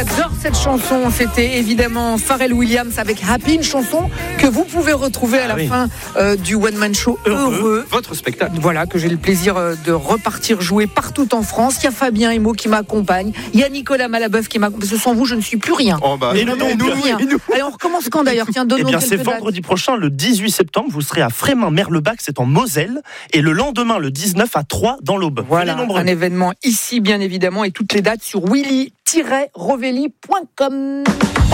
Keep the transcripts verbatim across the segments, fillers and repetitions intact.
J'adore cette chanson, c'était évidemment Pharrell Williams avec Happy, une chanson que vous pouvez retrouver à la ah oui. fin euh, du One Man Show Heureux. Heureux. Votre spectacle. Voilà, que j'ai le plaisir euh, de repartir jouer partout en France. Il y a Fabien Emo qui m'accompagne, il y a Nicolas Malabeuf qui m'accompagne. Parce que sans vous, je ne suis plus rien. Oh bah, et nous, et nous, rien. Et nous. Allez, on recommence quand d'ailleurs? Tiens, donne-nous eh bien, quelques c'est dates. vendredi prochain, le dix-huit septembre, vous serez à Frémin-Merlebach, c'est en Moselle, et le lendemain, le dix-neuf, à Troyes, dans l'Aube. Voilà, un événement ici, bien évidemment, et toutes les dates sur willy tiret rovelli point com.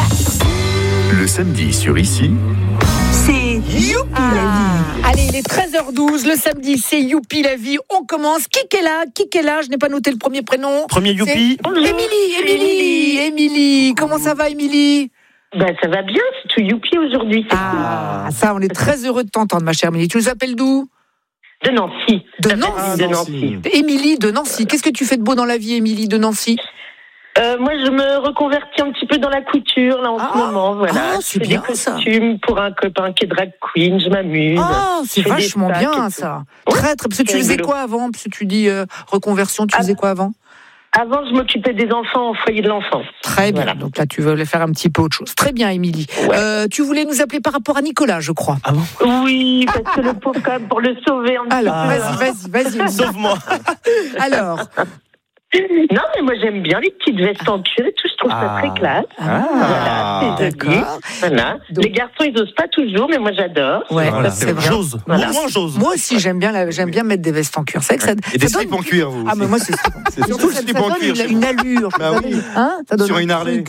Le samedi sur Ici, c'est Youpi ah. la vie. Allez, il est treize heures douze, le samedi, c'est Youpi la vie. On commence. Qui est là? Qui est là? Je n'ai pas noté le premier prénom. Premier Youpi. Émilie, Émilie, Émilie. Comment ça va, Émilie? Ben, ça va bien, c'est tout Youpi aujourd'hui. C'est ah, cool. Ça, on est très heureux de t'entendre, ma chère Émilie. Tu nous appelles d'où? De Nancy. De Nancy. Ah, de Nancy. Émilie de Nancy. Qu'est-ce que tu fais de beau dans la vie, Émilie de Nancy? Euh, moi, je me reconvertis un petit peu dans la couture, là, en ah, ce moment, voilà. Ah, c'est bien, des costumes ça. Pour un copain qui est drag queen, je m'amuse. Ah, c'est vachement bien, ça. Très, très, parce que tu faisais quoi avant? Parce que tu dis euh, reconversion, tu ah, faisais quoi avant? Avant, je m'occupais des enfants au foyer de l'enfance. Très bien, voilà. Donc là, tu veux faire un petit peu autre chose. Très bien, Émilie. Ouais. Euh, tu voulais nous appeler par rapport à Nicolas, je crois. Ah bon? Oui, parce que le pauvre, quand même, pour le sauver... En Alors, ah. vas-y, vas-y, vas-y. Sauve-moi. Alors... Non, mais moi j'aime bien les petites vestes en cuir et tout, je trouve ah. ça très classe. Ah, voilà, c'est d'accord. Voilà. Donc... Les garçons ils osent pas toujours, mais moi j'adore. Ouais, voilà, c'est vrai. J'ose. Voilà. Moi, j'ose. Moi aussi j'aime bien, la... j'aime bien mettre des vestes en cuir. C'est vrai que ça. Et des slips en cuir, vous. Ah, mais moi c'est. c'est surtout ça, slip ça en donne cuir. Une, une allure. Bah oui. Hein, ça donne sur une Harley.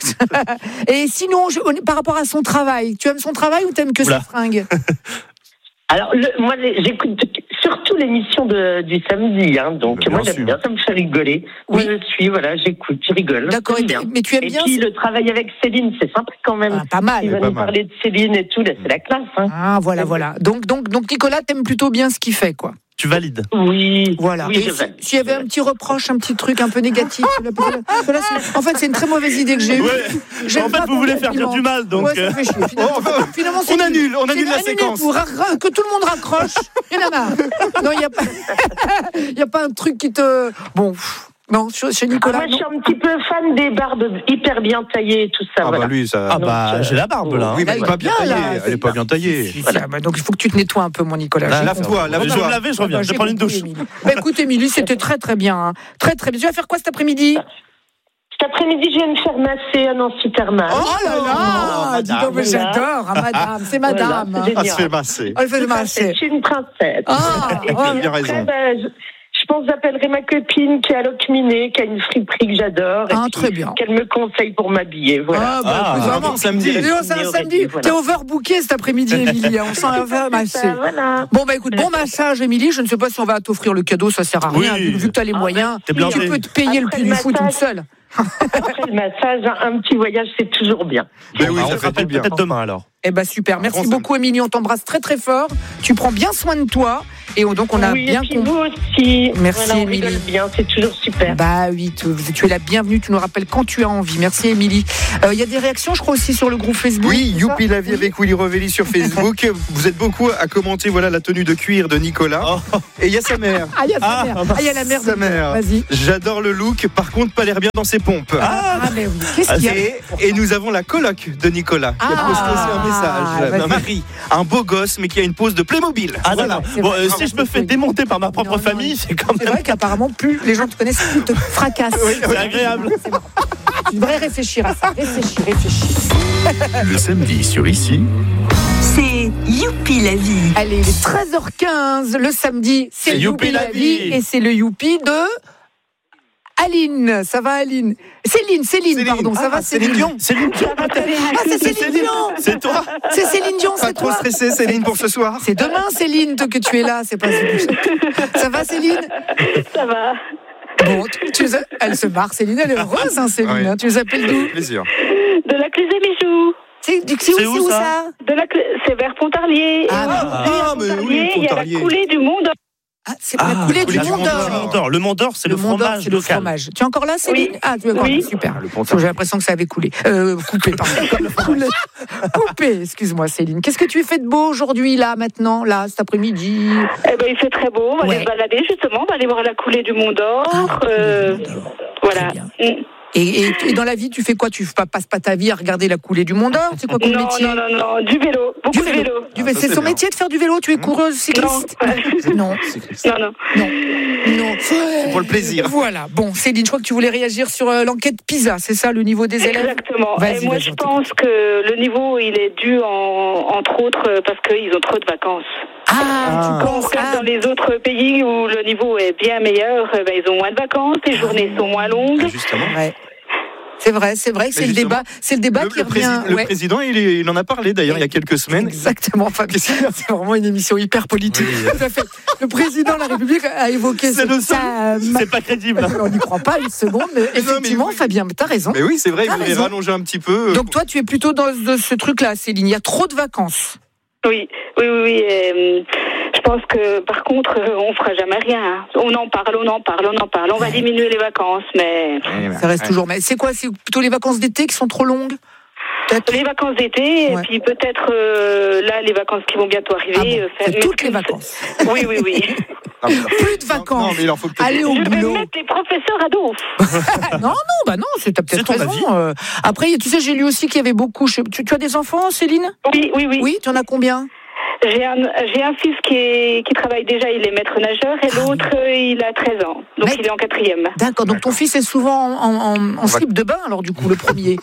Et sinon, je... par rapport à son travail, tu aimes son travail ou t'aimes que ses fringues? Alors, le, moi, les, j'écoute surtout l'émission de, du samedi, hein, donc bien moi j'aime sûr. Bien, ça me fait rigoler. Oui. Moi je suis, voilà, j'écoute, je rigole. D'accord, bien. Mais tu aimes et bien. Et puis le travail avec Céline, c'est sympa quand même. Ah, pas mal. Il va nous parler de Céline et tout, là, c'est la classe. Hein. Ah, voilà, voilà. Donc, donc, donc Nicolas, t'aimes plutôt bien ce qu'il fait, quoi. Tu valides? Oui. Voilà. Oui, et si, s'il y avait un petit reproche, un petit truc un peu négatif, là, là, en fait, c'est une très mauvaise idée que j'ai eue. Ouais. En fait, vous voulez faire dire du mal, donc. Ouais, ça fait chier. Finalement, oh, enfin, finalement on annule, on annule la séquence. Pour que tout le monde raccroche. Il y en a marre. Non, il n'y a pas, il y a pas un truc qui te. Bon. Non, chez Nicolas. Ah, moi, je suis un petit peu fan des barbes hyper bien taillées et tout ça. Ah, voilà. bah lui, ça. Ah, bah, euh, j'ai la barbe, là. Oui, mais elle n'est pas bien taillée. Là, elle n'est pas bien taillée. Voilà. Bah, donc, il faut que tu te nettoies un peu, mon Nicolas. Bah, lave-toi, lave-toi. Je vais me laver, je reviens. Je vais prendre une douche. Bah, écoute, Émilie, c'était très, très bien. Hein. Très, très bien. Tu vas faire quoi cet après-midi? Cet après-midi, je viens me faire masser à Nancy Thermal. Oh là là, oh, dis donc, mais j'adore, hein, madame, c'est madame. Voilà, c'est ah, se fait masser. Elle fait masser. C'est une princesse. Ah, et puis, oh, bien après, raison. Ben, je, je pense que j'appellerai ma copine qui est à Locminé, qui a une friperie que j'adore. Ah, et très bien. Qu'elle me conseille pour m'habiller. Voilà. Ah, bah, ah, vraiment, vraiment, samedi. C'est un samedi. Voilà. T'es overbooké cet après-midi, Émilie. On s'en va masser. Voilà. Bon, bah écoute, bon massage, Émilie. Je ne sais pas si on va t'offrir le cadeau, ça sert à rien. Oui. Vu que t'as les ah, moyens, tu peux te payer après le puits du foot toute seule. Après le massage, un petit voyage, c'est toujours bien. Ben oui, ah, ça on fait rappelle bien. Peut-être demain alors. Eh ben super, merci bon, beaucoup Émilie, on t'embrasse très très fort. Tu prends bien soin de toi et donc on a oui, bien compris. Vous aussi. Merci voilà, Émilie. Bien, c'est toujours super. Bah oui, tu, tu es la bienvenue, tu nous rappelles quand tu as envie. Merci Émilie. Il euh, y a des réactions, je crois aussi sur le groupe Facebook. Oui, Youpi la vie avec Willy Rovelli sur Facebook. Vous êtes beaucoup à commenter voilà la tenue de cuir de Nicolas. Oh. Et il y a sa mère. Ah il y a sa ah, mère. Ah il y a la mère. Sa mère. Vas-y. J'adore le look. Par contre, pas l'air bien dans ses pompes. Ah, ah mais oui. Qu'est-ce qu'il y a? Et, et nous avons la coloc de Nicolas qui a posté aussi un message. Ah, Marie, un beau gosse mais qui a une pose de Playmobil. Ah voilà. Bon, euh, si je me fais démonter par ma propre non, famille, non, c'est quand même. C'est vrai qu'apparemment plus les gens te connaissent, plus te fracassent. Oui, c'est agréable. C'est bon. Tu devrais réfléchir à ça. Réfléchis, réfléchis. Le samedi sur Ici, c'est Youpi la vie. Allez, il est treize heures quinze. Le samedi, c'est, c'est Youpi la vie. Et c'est le Youpi de Aline. Ça va, Aline? Céline, Céline, Céline. Pardon. Ça ah, va, Céline Dion? Céline Dion. Ah, c'est Céline, Céline Dion. C'est toi? C'est Céline Dion, c'est pas toi. Pas trop stressée, Céline, pour ce soir? C'est demain, Céline, que tu es là. C'est pas ça va, Céline? Ça va. Bon, tu, tu, elle se barre, Céline. Elle est heureuse, hein, Céline. Oui. Hein, tu les appelles d'où? Plaisir. De la Clé des Bijoux. C'est, c'est, c'est où, où ça, ça de la, C'est vers Pontarlier. Ah, ah, ah mais oui, Pontarlier. Il y a la coulée du Mont d'Or. Ah, c'est ah, la coulée du Mont d'Or. Le Mont d'Or, c'est le, le fromage c'est le local. Fromage. Tu es encore là, Céline? Oui. Ah, tu es encore oui. là, super. J'ai l'impression que ça avait coulé. Euh, coupé, pardon. Coupé, excuse-moi, Céline. Qu'est-ce que tu fais de beau aujourd'hui, là, maintenant, là, cet après-midi? Eh ben, il fait très beau. On va ouais. aller se balader, justement. On va aller voir la coulée du Mont d'Or. Ah, euh, Mont d'Or. Voilà. Et, et, et dans la vie, tu fais quoi? Tu passes pas ta vie à regarder la coulée du Mont d'Or? C'est quoi ton non, métier? Non, non, non, du vélo. Beaucoup du vélo. de vélo. Du vélo. Ah, c'est, c'est son bien. Métier de faire du vélo? Tu es coureuse cycliste? Non. Non. Non, non. Non. Non. C'est pour le plaisir. Voilà. Bon, Céline, je crois que tu voulais réagir sur euh, l'enquête PISA, c'est ça, le niveau des élèves? Exactement. Vas-y, et moi, je pense que le niveau, il est dû, en, entre autres, parce qu'ils ont trop de vacances. Ah, ah. tu penses ah. Dans les autres pays où le niveau est bien meilleur, ben, ils ont moins de vacances, les journées sont moins longues. Ah, justement. Ouais. C'est vrai, c'est vrai que c'est le débat, c'est le débat le, qui le revient. Président, ouais. Le président, il, est, il en a parlé d'ailleurs il y a quelques semaines. Exactement, Fabien. C'est vraiment une émission hyper politique. Oui. Tout à fait. Le président de la République a évoqué c'est ce ça. C'est pas crédible. On n'y croit pas une seconde. Mais effectivement, non, mais Fabien, t'as raison. Mais oui, c'est vrai, il voulait rallonger un petit peu. Donc toi, tu es plutôt dans ce truc-là, Céline. Il y a trop de vacances. Oui, oui, oui. oui et, je pense que, par contre, on fera jamais rien. On en parle, on en parle, on en parle. On va diminuer les vacances, mais ça reste ouais. toujours. Mais c'est quoi? C'est plutôt les vacances d'été qui sont trop longues? Peut-être. Les vacances d'été, ouais. Et puis peut-être euh, là les vacances qui vont bientôt arriver. Ah bon, euh, c'est toutes les vacances. Oui, oui, oui. Ah, plus de vacances. Non, non, mais il en faut Allez au je boulot. Je vais mettre les professeurs à dos. non, non, bah non, c'est, t'as peut-être c'est raison. Euh, après, tu sais, j'ai lu aussi qu'il y avait beaucoup. Tu, tu as des enfants, Céline? Oui, oui, oui. Oui, tu en as combien? J'ai un, j'ai un fils qui, est, qui travaille déjà, il est maître nageur, et l'autre, ah, il a treize ans. Donc, mais, il est en quatrième. D'accord, donc ton fils est souvent en, en, en slip de bain, alors du coup, le premier.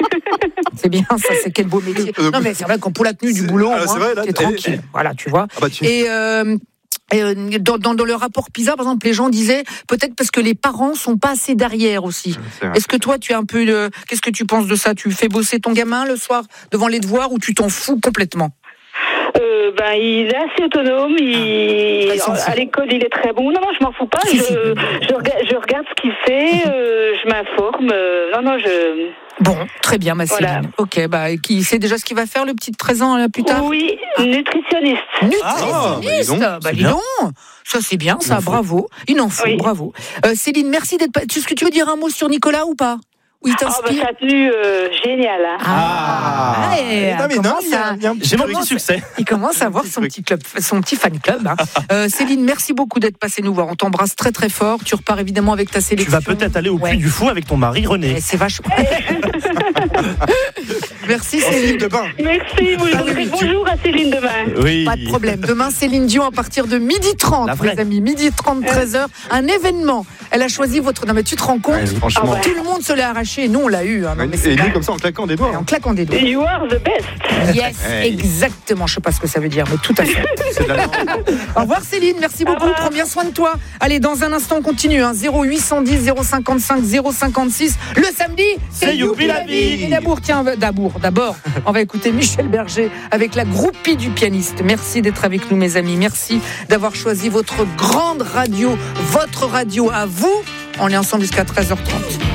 C'est bien, ça, c'est quel beau métier. Non, mais c'est vrai qu'on pour la tenue du boulot, ah, moins, t'es tranquille. Et... Voilà, tu vois. Ah bah, tu... Et... Euh, Et dans, dans, dans le rapport PISA, par exemple, les gens disaient peut-être parce que les parents sont pas assez derrière aussi. Est-ce que toi, tu es un peu... De... Qu'est-ce que tu penses de ça? Tu fais bosser ton gamin le soir devant les devoirs ou tu t'en fous complètement? Euh, ben, il est assez autonome. Il... Ah, à l'école, il est très bon. Non, non, je m'en fous pas. Je, je, regarde, je regarde ce qu'il fait. Euh, je m'informe. Euh, non, non, je... Bon, très bien, ma Céline. Voilà. Ok, bah, qui sait déjà ce qu'il va faire, le petit de treize ans, là, plus tard? Oui, nutritionniste. Nutritionniste ah, bah, dis donc. Ça, c'est bien, ça, bravo. Il en faut, oui. Bravo. Euh, Céline, merci d'être... Est-ce que tu veux dire un mot sur Nicolas ou pas? Oui, ah, bah, sa tenue euh, géniale. Hein. Ah, ah ouais, non, mais non, à... il y a un petit, petit succès. Il commence à avoir son petit club, son petit fan club. Hein. euh, Céline, merci beaucoup d'être passée nous voir. On t'embrasse très très fort. Tu repars évidemment avec ta sélection. Tu vas peut-être aller au ouais. Puy du Fou avec ton mari René. Et c'est vachement. Merci Céline. Merci. Vous ah, oui, bonjour tu... à Céline demain. Oui. Pas de problème. Demain, Céline Dion à partir de midi trente, les amis. midi trente, treize heures. Un événement. Elle a choisi votre. Non mais tu te rends compte? Ouais, franchement. Ah, ouais. Tout le monde se l'a arraché. Nous, on l'a eu. Hein, non, mais et nous, comme ça, en claquant des doigts. En claquant des doigts. You are the best. Yes, hey. Exactement. Je sais pas ce que ça veut dire, mais tout à fait. C'est de la Au revoir Céline, merci beaucoup. Prends bien soin de toi. Allez, dans un instant, on continue. Hein. zéro huit cent dix, zéro cinquante-cinq, zéro cinquante-six. Le samedi, c'est, c'est Youpi la vie. Et d'abord, tiens, d'abord, d'abord, on va écouter Michel Berger avec la groupie du pianiste. Merci d'être avec nous, mes amis. Merci d'avoir choisi votre grande radio, votre radio à vous. On est ensemble jusqu'à treize heures trente.